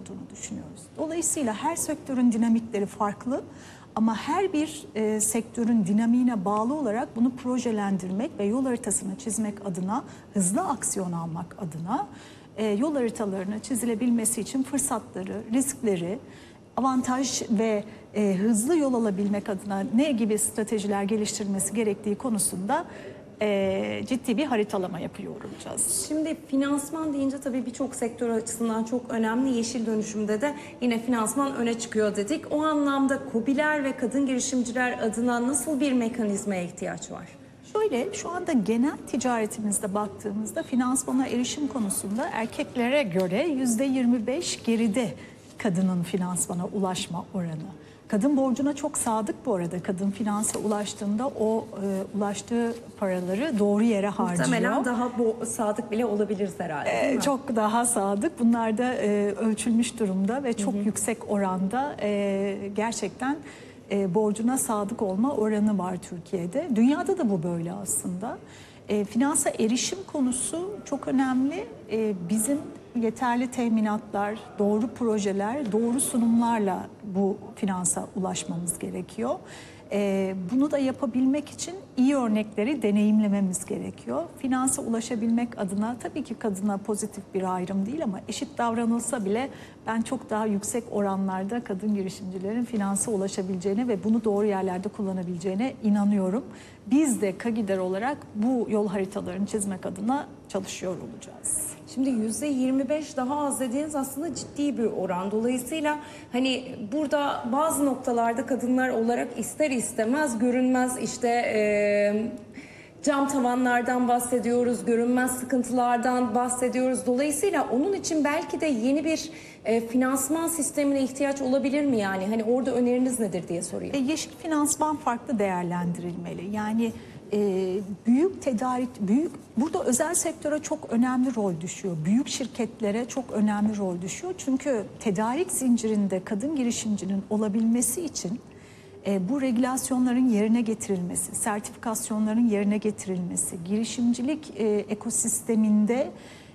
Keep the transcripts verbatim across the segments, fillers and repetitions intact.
olduğunu düşünüyoruz. Dolayısıyla her sektörün dinamikleri farklı ama her bir e, sektörün dinamiğine bağlı olarak bunu projelendirmek ve yol haritasını çizmek adına, hızlı aksiyon almak adına e, yol haritalarını çizilebilmesi için fırsatları, riskleri, avantaj ve e, hızlı yol alabilmek adına ne gibi stratejiler geliştirilmesi gerektiği konusunda e, ciddi bir haritalama yapıyor olacağız. Şimdi finansman deyince tabii birçok sektör açısından çok önemli. Yeşil dönüşümde de yine finansman öne çıkıyor dedik. O anlamda KOBİ'ler ve kadın girişimciler adına nasıl bir mekanizmaya ihtiyaç var? Şöyle, şu anda genel ticaretimizde baktığımızda finansmana erişim konusunda erkeklere göre yüzde yirmi beş geride kadının finansmana ulaşma oranı. Kadın borcuna çok sadık bu arada. Kadın finansa ulaştığında o e, ulaştığı paraları doğru yere harcıyor. Muhtemelen daha bu, sadık bile olabiliriz herhalde. E, çok daha sadık. Bunlar da e, ölçülmüş durumda ve çok hı hı. yüksek oranda e, gerçekten e, borcuna sadık olma oranı var Türkiye'de. Dünyada da bu böyle aslında. E, finansa erişim konusu çok önemli. E, bizim yeterli teminatlar, doğru projeler, doğru sunumlarla bu finansa ulaşmamız gerekiyor. Ee, bunu da yapabilmek için iyi örnekleri deneyimlememiz gerekiyor. Finansa ulaşabilmek adına tabii ki kadına pozitif bir ayrım değil ama eşit davranılsa bile ben çok daha yüksek oranlarda kadın girişimcilerin finansa ulaşabileceğine ve bunu doğru yerlerde kullanabileceğine inanıyorum. Biz de KAGİDER olarak bu yol haritalarını çizmek adına çalışıyor olacağız. Şimdi yüzde yirmi beş daha az dediğiniz aslında ciddi bir oran. Dolayısıyla hani burada bazı noktalarda kadınlar olarak ister istemez görünmez işte e, cam tavanlardan bahsediyoruz, görünmez sıkıntılardan bahsediyoruz. Dolayısıyla onun için belki de yeni bir e, finansman sistemine ihtiyaç olabilir mi yani? Hani orada öneriniz nedir diye sorayım. E, yeşil finansman farklı değerlendirilmeli. Yani e, büyük tedarik, büyük burada özel sektöre çok önemli rol düşüyor. Büyük şirketlere çok önemli rol düşüyor. Çünkü tedarik zincirinde kadın girişimcinin olabilmesi için E, bu regülasyonların yerine getirilmesi, sertifikasyonların yerine getirilmesi, girişimcilik e, ekosisteminde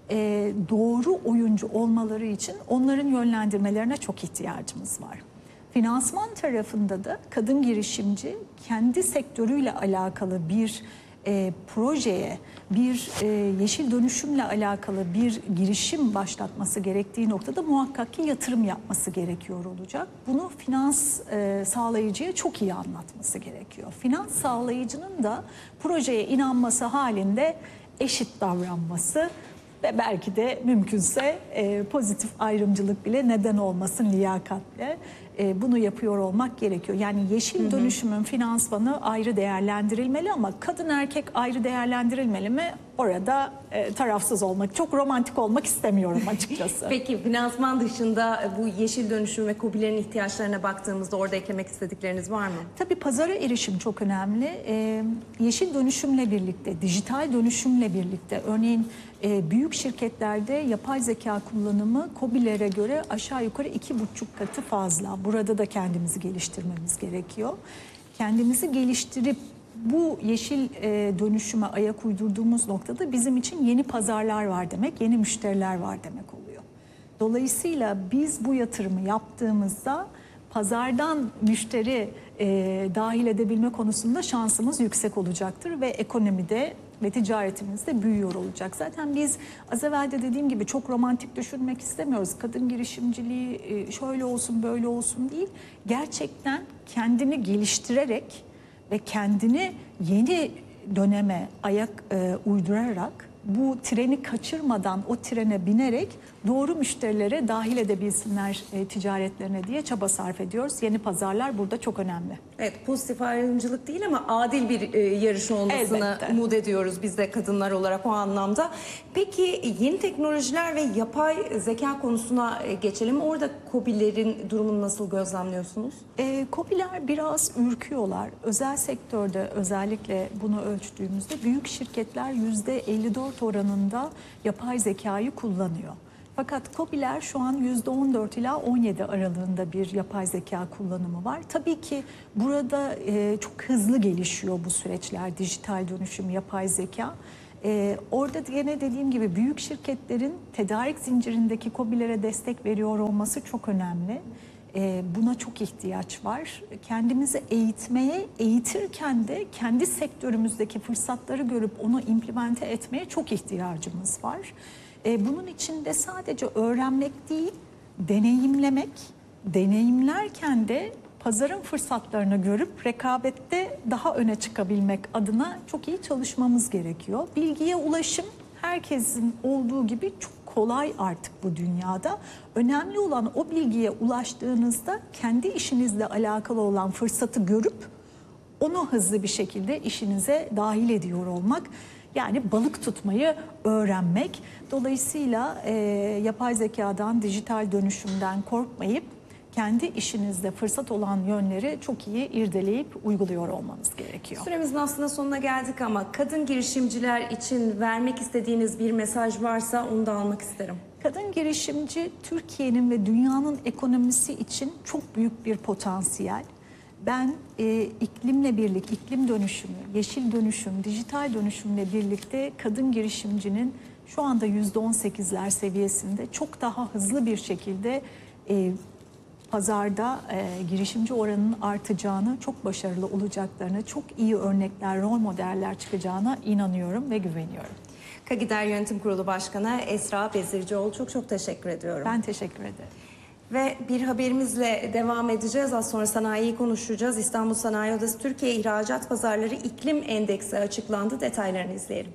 e, doğru oyuncu olmaları için onların yönlendirmelerine çok ihtiyacımız var. Finansman tarafında da kadın girişimci kendi sektörüyle alakalı bir e, projeye, bir e, yeşil dönüşümle alakalı bir girişim başlatması gerektiği noktada muhakkak ki yatırım yapması gerekiyor olacak. Bunu finans e, sağlayıcıya çok iyi anlatması gerekiyor. Finans sağlayıcının da projeye inanması halinde eşit davranması ve belki de mümkünse e, pozitif ayrımcılık bile neden olmasın liyakatle e, bunu yapıyor olmak gerekiyor. Yani yeşil hı hı. dönüşümün finansmanı ayrı değerlendirilmeli ama kadın erkek ayrı değerlendirilmeli mi? Orada e, tarafsız olmak, çok romantik olmak istemiyorum açıkçası. Peki finansman dışında bu yeşil dönüşüm ve KOBİ'lerin ihtiyaçlarına baktığımızda orada eklemek istedikleriniz var mı? Tabii pazara erişim çok önemli. E, yeşil dönüşümle birlikte, dijital dönüşümle birlikte örneğin e, büyük şirketlerde yapay zeka kullanımı KOBİ'lere göre aşağı yukarı iki buçuk katı fazla. Burada da kendimizi geliştirmemiz gerekiyor. Kendimizi geliştirip bu yeşil e, dönüşüme ayak uydurduğumuz noktada bizim için yeni pazarlar var demek, yeni müşteriler var demek oluyor. Dolayısıyla biz bu yatırımı yaptığımızda pazardan müşteri e, dahil edebilme konusunda şansımız yüksek olacaktır ve ekonomide ve ticaretimizde büyüyor olacak. Zaten biz az evvel de dediğim gibi çok romantik düşünmek istemiyoruz. Kadın girişimciliği e, şöyle olsun böyle olsun değil. Gerçekten kendini geliştirerek ve kendini yeni döneme ayak e, uydurarak bu treni kaçırmadan o trene binerek doğru müşterilere dahil edebilsinler e, ticaretlerine diye çaba sarf ediyoruz. Yeni pazarlar burada çok önemli. Evet, pozitif ayrımcılık değil ama adil bir e, yarış olmasını Elbette. umut ediyoruz biz de kadınlar olarak o anlamda. Peki yeni teknolojiler ve yapay zeka konusuna e, geçelim. Orada KOBİ'lerin durumunu nasıl gözlemliyorsunuz? E, KOBİ'ler biraz ürküyorlar. Özel sektörde özellikle bunu ölçtüğümüzde büyük şirketler yüzde elli dört oranında yapay zekayı kullanıyor. Fakat KOBİ'ler şu an yüzde on dört ila on yedi aralığında bir yapay zeka kullanımı var. Tabii ki burada e, çok hızlı gelişiyor bu süreçler, dijital dönüşüm, yapay zeka. Ee, orada yine dediğim gibi büyük şirketlerin tedarik zincirindeki KOBİ'lere destek veriyor olması çok önemli. Ee, buna çok ihtiyaç var. Kendimizi eğitmeye, eğitirken de kendi sektörümüzdeki fırsatları görüp onu implemente etmeye çok ihtiyacımız var. Ee, bunun için de sadece öğrenmek değil, deneyimlemek, deneyimlerken de pazarın fırsatlarını görüp rekabette daha öne çıkabilmek adına çok iyi çalışmamız gerekiyor. Bilgiye ulaşım herkesin olduğu gibi çok kolay artık bu dünyada. Önemli olan o bilgiye ulaştığınızda kendi işinizle alakalı olan fırsatı görüp onu hızlı bir şekilde işinize dahil ediyor olmak. Yani balık tutmayı öğrenmek. Dolayısıyla e, yapay zekadan, dijital dönüşümden korkmayıp kendi işinizde fırsat olan yönleri çok iyi irdeleyip uyguluyor olmanız gerekiyor. Süremizin aslında sonuna geldik ama kadın girişimciler için vermek istediğiniz bir mesaj varsa onu da almak isterim. Kadın girişimci Türkiye'nin ve dünyanın ekonomisi için çok büyük bir potansiyel. Ben e, iklimle birlikte, iklim dönüşümü, yeşil dönüşüm, dijital dönüşümle birlikte kadın girişimcinin şu anda yüzde on sekizler seviyesinde çok daha hızlı bir şekilde e, pazarda e, girişimci oranının artacağını, çok başarılı olacaklarını, çok iyi örnekler, rol modeller çıkacağına inanıyorum ve güveniyorum. Kagider Yönetim Kurulu Başkanı Esra Bezircioğlu, çok çok teşekkür ediyorum. Ben teşekkür ederim. Ve bir haberimizle devam edeceğiz. Az sonra sanayiyi konuşacağız. İstanbul Sanayi Odası Türkiye İhracat Pazarları İklim Endeksi açıklandı. Detaylarını izleyelim.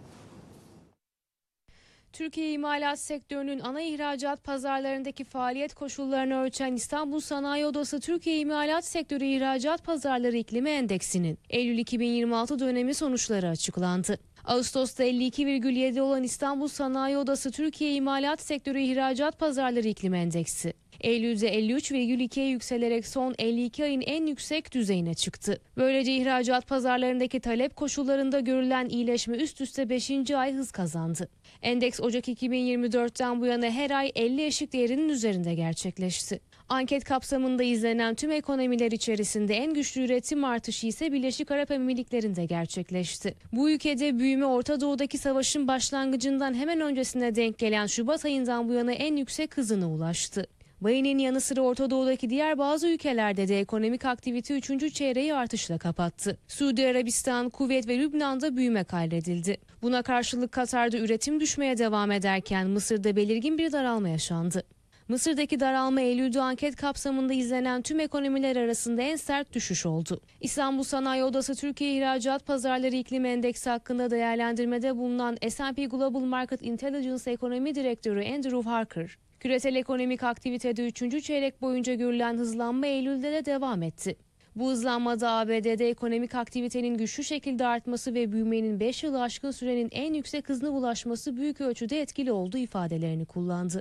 Türkiye imalat sektörünün ana ihracat pazarlarındaki faaliyet koşullarını ölçen İstanbul Sanayi Odası Türkiye İmalat Sektörü İhracat Pazarları İklimi Endeksinin Eylül iki bin yirmi altı dönemi sonuçları açıklandı. Ağustos'ta elli iki virgül yedi olan İstanbul Sanayi Odası Türkiye İmalat Sektörü İhracat Pazarları İklimi Endeksi, Eylül'de elli üç virgül ikiye yükselerek son elli iki ayın en yüksek düzeyine çıktı. Böylece ihracat pazarlarındaki talep koşullarında görülen iyileşme üst üste beşinci ay hız kazandı. Endeks Ocak iki bin yirmi dört'ten bu yana her ay elli eşik değerinin üzerinde gerçekleşti. Anket kapsamında izlenen tüm ekonomiler içerisinde en güçlü üretim artışı ise Birleşik Arap Emirlikleri'nde gerçekleşti. Bu ülkede büyüme Orta Doğu'daki savaşın başlangıcından hemen öncesine denk gelen Şubat ayından bu yana en yüksek hızına ulaştı. Bu ayının yanı sıra Orta Doğu'daki diğer bazı ülkelerde de ekonomik aktivite üçüncü çeyreği artışla kapattı. Suudi Arabistan, Kuveyt ve Lübnan'da büyüme kaydedildi. Buna karşılık Katar'da üretim düşmeye devam ederken Mısır'da belirgin bir daralma yaşandı. Mısır'daki daralma Eylül'de anket kapsamında izlenen tüm ekonomiler arasında en sert düşüş oldu. İstanbul Sanayi Odası Türkiye İhracat Pazarları İklim Endeksi hakkında değerlendirmede bulunan S and P Global Market Intelligence Ekonomi Direktörü Andrew Harker, küresel ekonomik aktivitede üçüncü çeyrek boyunca görülen hızlanma Eylül'de de devam etti. Bu hızlanmada A B D'de ekonomik aktivitenin güçlü şekilde artması ve büyümenin beş yılı aşkın sürenin en yüksek hızına ulaşması büyük ölçüde etkili olduğu ifadelerini kullandı.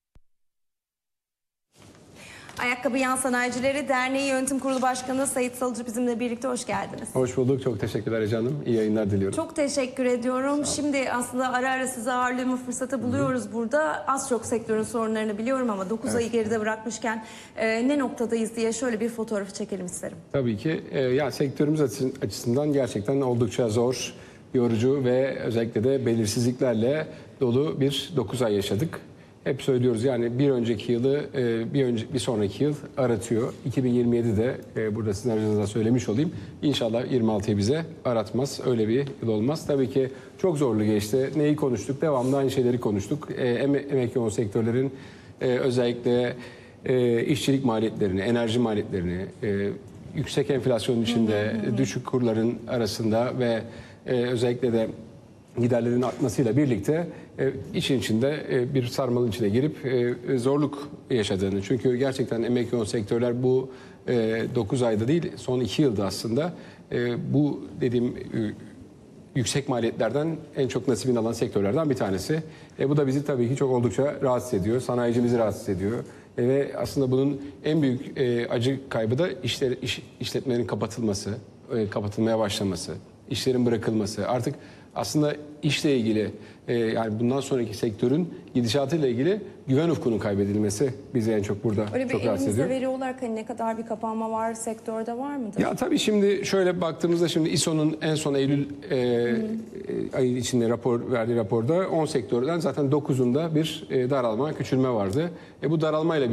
Ayakkabı Yan Sanayicileri Derneği Yönetim Kurulu Başkanı Sayit Salıcı bizimle birlikte, hoş geldiniz. Hoş bulduk. Çok teşekkürler Ece Hanım. İyi yayınlar diliyorum. Çok teşekkür ediyorum. Şimdi aslında ara ara sizi ağırlama fırsatı buluyoruz Hı. burada. Az çok sektörün sorunlarını biliyorum ama dokuz evet. ayı geride bırakmışken e, ne noktadayız diye şöyle bir fotoğrafı çekelim isterim. Tabii ki. E, yani sektörümüz açısından gerçekten oldukça zor, yorucu ve özellikle de belirsizliklerle dolu bir dokuz ay yaşadık. Hep söylüyoruz yani bir önceki yılı bir önce bir sonraki yıl aratıyor. iki bin yirmi yedi'de burada sizin aracınızda söylemiş olayım. İnşallah yirmi altıyı bize aratmaz. Öyle bir yıl olmaz. Tabii ki çok zorlu geçti. Neyi konuştuk? Devamlı aynı şeyleri konuştuk. Emek yoğun sektörlerin özellikle işçilik maliyetlerini, enerji maliyetlerini, yüksek enflasyonun içinde, hı hı hı. düşük kurların arasında ve özellikle de giderlerin artmasıyla birlikte e, işin içinde e, bir sarmalın içine girip e, zorluk yaşadığını. Çünkü gerçekten emek yoğun sektörler bu e, dokuz ayda değil son iki yılda aslında e, bu dediğim e, yüksek maliyetlerden en çok nasibini alan sektörlerden bir tanesi. E, bu da bizi tabii ki çok oldukça rahatsız ediyor. Sanayicimizi rahatsız ediyor. E, ve aslında bunun en büyük e, acı kaybı da işler, iş, işletmelerin kapatılması, e, kapatılmaya başlaması, işlerin bırakılması. Artık aslında işle ilgili e, yani bundan sonraki sektörün gidişatıyla ilgili güven ufkunun kaybedilmesi bizi en çok burada Öyle bir çok rahatsız elinizde ediyor. veri olarak hani ne kadar bir kapanma var sektörde var mıdır? Ya tabii şimdi şöyle baktığımızda şimdi İ S O'nun en son Eylül e, e, ayı içinde rapor verdiği raporda on sektörden zaten dokuzunda bir e, daralma, küçülme vardı. E, bu daralmayla